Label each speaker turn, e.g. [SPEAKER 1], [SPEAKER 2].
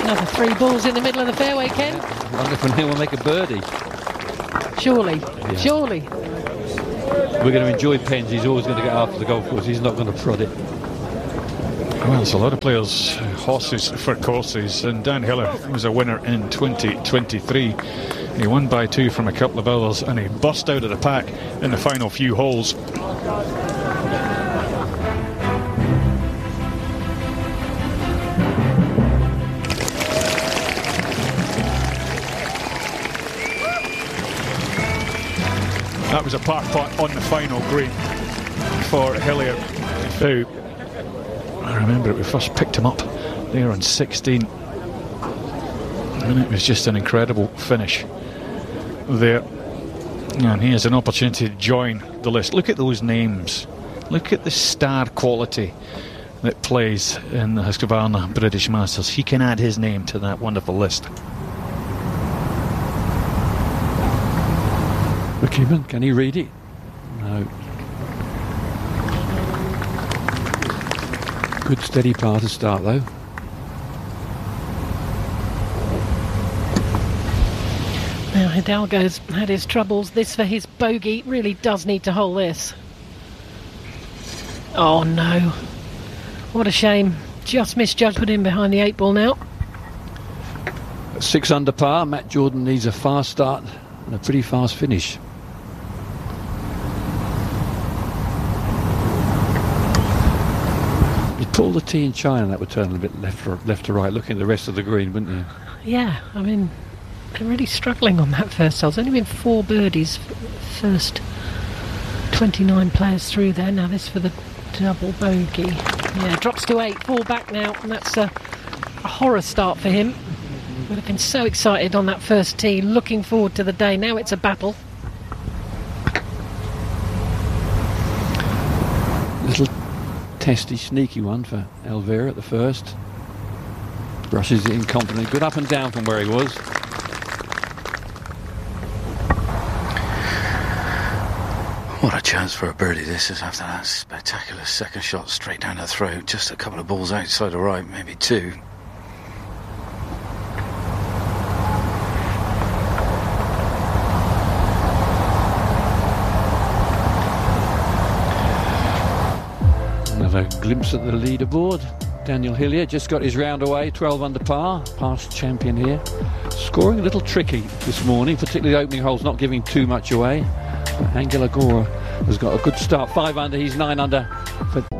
[SPEAKER 1] Another 3 balls in the middle of the fairway, Ken.
[SPEAKER 2] I wonder if Neil will make a birdie.
[SPEAKER 1] Surely, surely.
[SPEAKER 2] We're going to enjoy Pens. He's always going to get after the golf course. He's not going to prod it.
[SPEAKER 3] Well, there's a lot of players, horses for courses, and Dan Hiller was a winner in 2023. He won by 2 from a couple of others, and he burst out of the pack in the final few holes. That was a par putt on the final green for Hillier, who, I remember it, we first picked him up there on 16, and it was just an incredible finish there. And he has an opportunity to join the list. Look at those names. Look at the star quality that plays in the Husqvarna British Masters. He can add his name to that wonderful list.
[SPEAKER 2] McKibben, can he read it? No. Good steady par to start though.
[SPEAKER 1] Now Hidalgo's had his troubles. This for his bogey. Really does need to hold this. Oh no. What a shame. Just misjudged. Put him behind the 8 ball now.
[SPEAKER 2] 6 under par. Matt Jordan needs a fast start and a pretty fast finish. You'd pull the tee in China, that would turn a bit left to right, looking at the rest of the green, wouldn't you?
[SPEAKER 1] Yeah, I mean, they're really struggling on that first hole. There's only been 4 birdies first 29 players through there. Now this for the double bogey. Yeah, drops to 8, 4 back now, and that's a horror start for him. Would have been so excited on that first tee, looking forward to the day. Now it's a battle.
[SPEAKER 2] Little testy, sneaky one for Elvira at the first. Brushes it in confidently. Good up and down from where he was.
[SPEAKER 4] What a chance for a birdie this is after that spectacular second shot straight down the throat. Just a couple of balls outside the right, maybe 2.
[SPEAKER 2] Another glimpse at the leaderboard. Daniel Hillier just got his round away, 12 under par, past champion here. Scoring a little tricky this morning, particularly the opening holes, not giving too much away. Angela Gora has got a good start, 5 under, he's 9 under for